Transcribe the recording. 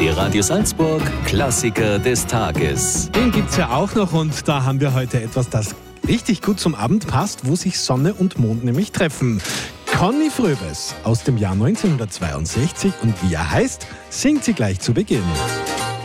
Der Radio Salzburg Klassiker des Tages. Den gibt's ja auch noch und da haben wir heute etwas, das richtig gut zum Abend passt, wo sich Sonne und Mond nämlich treffen. Conny Fröbes aus dem Jahr 1962 und wie er heißt, singt sie gleich zu Beginn.